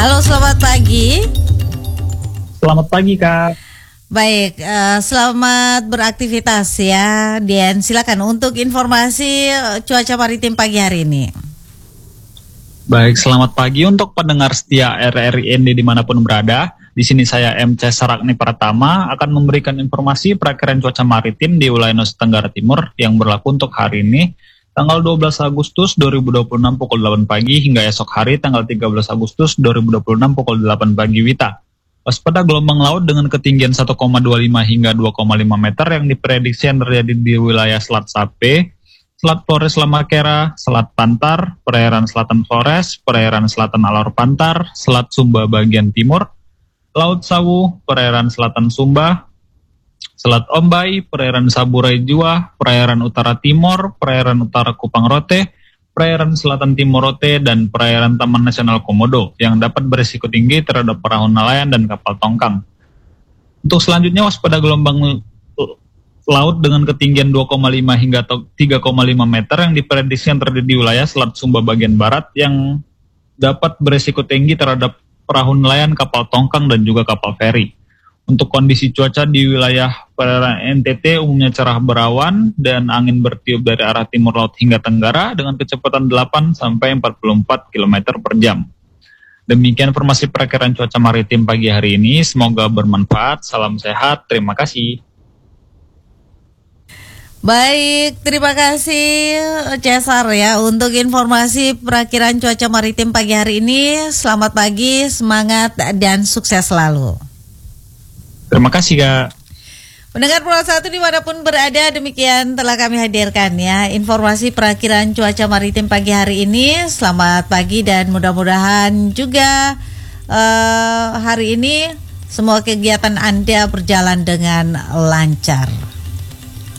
Halo, selamat pagi. Selamat pagi, Kak. Baik, selamat beraktivitas ya. Dian, silakan untuk informasi cuaca maritim pagi hari ini. Baik, selamat pagi untuk pendengar setia RRI ND dimanapun berada. Di sini saya MC Sarakni Pratama akan memberikan informasi perakiraan cuaca maritim di wilayah Nusa Tenggara Timur yang berlaku untuk hari ini, tanggal 12 Agustus 2026 pukul 8 pagi hingga esok hari tanggal 13 Agustus 2026 pukul 8 pagi WITA. Waspada gelombang laut dengan ketinggian 1,25 hingga 2,5 meter yang diprediksi yang terjadi di wilayah Selat Sape, Selat Flores Lamakera, Selat Pantar, perairan selatan Flores, perairan selatan Alor Pantar, Selat Sumba bagian timur, Laut Sawu, perairan selatan Sumba, Selat Ombai, perairan Saburai Jua, perairan utara Timor, perairan utara Kupang Rote, perairan selatan Timor Rote, dan perairan Taman Nasional Komodo yang dapat berisiko tinggi terhadap perahu nelayan dan kapal tongkang. Untuk selanjutnya waspada gelombang laut dengan ketinggian 2,5 hingga 3,5 meter yang diprediksi yang terjadi di wilayah Selat Sumba bagian barat yang dapat berisiko tinggi terhadap perahu nelayan, kapal tongkang, dan juga kapal feri. Untuk kondisi cuaca di wilayah perairan NTT umumnya cerah berawan dan angin bertiup dari arah timur laut hingga tenggara dengan kecepatan 8 sampai 44 km per jam. Demikian informasi perakiraan cuaca maritim pagi hari ini. Semoga bermanfaat. Salam sehat. Terima kasih. Baik, terima kasih Cesar ya untuk informasi perakiraan cuaca maritim pagi hari ini. Selamat pagi, semangat dan sukses selalu. Terima kasih, Kak. Pendengar Pulau 1 dimanapun berada, demikian telah kami hadirkan ya informasi perakiraan cuaca maritim pagi hari ini. Selamat pagi dan mudah-mudahan juga hari ini semua kegiatan Anda berjalan dengan lancar.